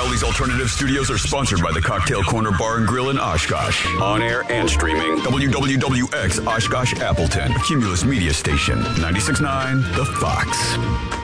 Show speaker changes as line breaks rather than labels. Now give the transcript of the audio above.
Crowley's Alternative Studios are sponsored by the Cocktail Corner Bar and Grill in Oshkosh. On air and streaming, WWWX Oshkosh Appleton, Cumulus Media Station, 96.9 The Fox.